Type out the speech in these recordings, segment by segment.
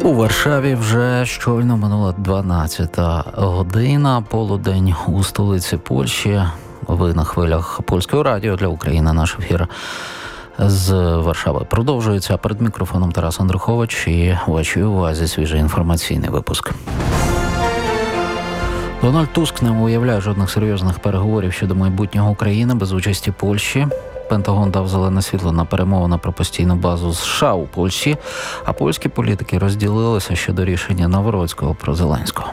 У Варшаві вже щойно минула 12-та година, полудень у столиці Польщі. Ви на хвилях Польського радіо для України. Наш ефір з Варшави продовжується. Перед мікрофоном Тарас Андрухович і вашій увазі свіжий інформаційний випуск. Дональд Туск не уявляє жодних серйозних переговорів щодо майбутнього України без участі Польщі. Пентагон дав зелене світло на перемовини про постійну базу США у Польщі, а польські політики розділилися щодо рішення Навроцького про Зеленського.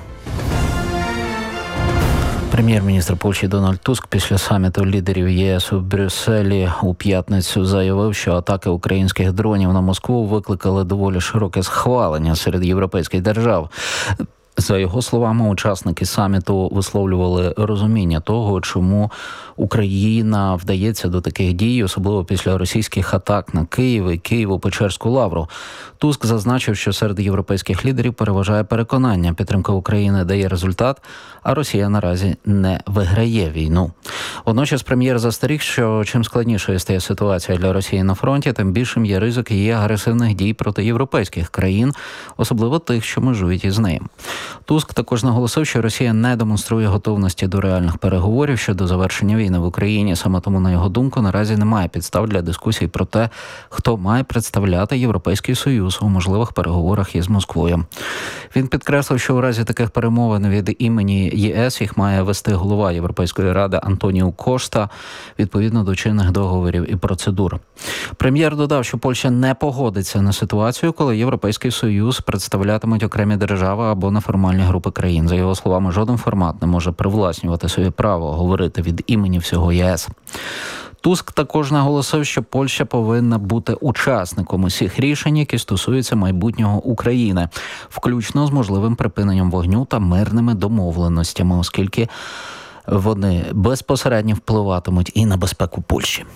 Прем'єр-міністр Польщі Дональд Туск після саміту лідерів ЄС у Брюсселі у п'ятницю заявив, що атаки українських дронів на Москву викликали доволі широке схвалення серед європейських держав. За його словами, учасники саміту висловлювали розуміння того, чому Україна вдається до таких дій, особливо після російських атак на Київ і Києво-Печерську лавру. Туск зазначив, що серед європейських лідерів переважає переконання, підтримка України дає результат, а Росія наразі не виграє війну. Водночас прем'єр застеріг, що чим складнішою стає ситуація для Росії на фронті, тим більшим є ризик її агресивних дій проти європейських країн, особливо тих, що межують із нею. Туск також наголосив, що Росія не демонструє готовності до реальних переговорів щодо завершення війни в Україні. Саме тому, на його думку, наразі немає підстав для дискусій про те, хто має представляти Європейський Союз у можливих переговорах із Москвою. Він підкреслив, що у разі таких перемовин від імені ЄС їх має вести голова Європейської ради Антоніу Кошта відповідно до чинних договорів і процедур. Прем'єр додав, що Польща не погодиться на ситуацію, коли Європейський Союз представлятимуть окремі держави або неформальні групи країн. За його словами, жоден формат не може привласнювати собі право говорити від імені всього ЄС. Туск також наголосив, що Польща повинна бути учасником усіх рішень, які стосуються майбутнього України, включно з можливим припиненням вогню та мирними домовленостями, оскільки вони безпосередньо впливатимуть і на безпеку Польщі.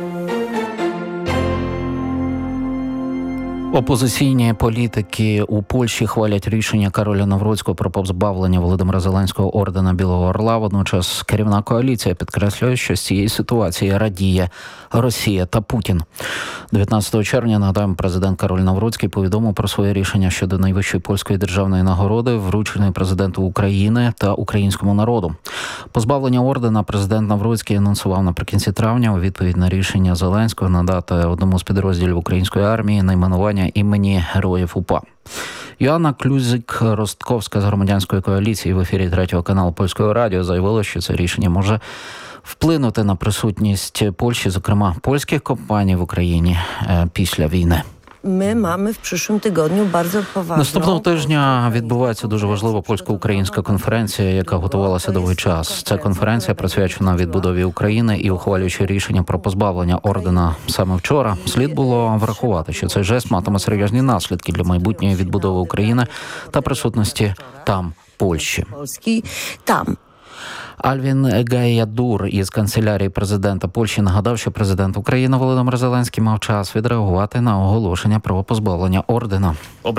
Опозиційні політики у Польщі хвалять рішення Кароля Навроцького про позбавлення Володимира Зеленського ордена Білого Орла. Водночас керівна коаліція підкреслює, що з цієї ситуації радіє Росія та Путін. 19 червня, нагадаємо, президент Кароль Навроцький повідомив про своє рішення щодо найвищої польської державної нагороди, врученої президенту України та українському народу. Позбавлення ордена президент Навроцький анонсував наприкінці травня у відповідь на рішення Зеленського надати одному з підрозділів української армії найменування імені Героїв УПА. Йоанна Клюзик-Ростковська з громадянської коаліції в ефірі 3-го каналу Польського радіо заявила, що це рішення може вплинути на присутність Польщі, зокрема польських компаній в Україні після війни. Ми маємо в przyszłym tygodniu bardzo poważną... Наступного тижня відбувається дуже важлива польсько-українська конференція, яка готувалася довгий час. Ця конференція присвячена відбудові України і ухвалюючи рішення про позбавлення ордена саме вчора. Слід було врахувати, що цей жест матиме серйозні наслідки для майбутньої відбудови України та присутності там Польщі. Там. Альвін Гаядур із канцелярії президента Польщі нагадав, що президент України Володимир Зеленський мав час відреагувати на оголошення про позбавлення ордена.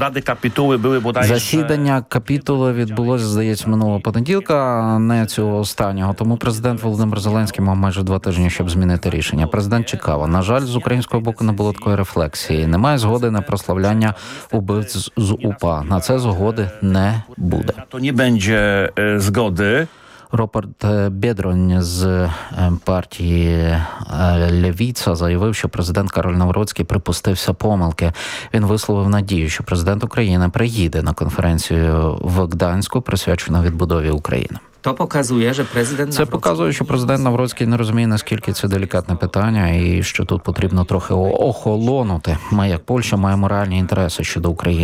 Засідання капітули відбулося, здається, минулого понеділка, не цього останнього. Тому президент Володимир Зеленський мав майже 2 тижні, щоб змінити рішення. Президент чекав. На жаль, з українського боку не було такої рефлексії. Немає згоди на прославляння убивць з УПА. На це згоди не буде. То не буде згоди. Роберт Бєдронь з партії Левіца заявив, що президент Кароль Навроцький припустився помилки. Він висловив надію, що президент України приїде на конференцію в Гданську, присвячену відбудові України. Це показує, що президент Навроцький не розуміє, наскільки це делікатне питання і що тут потрібно трохи охолонути. Ми, як Польща, маємо реальні інтереси щодо України.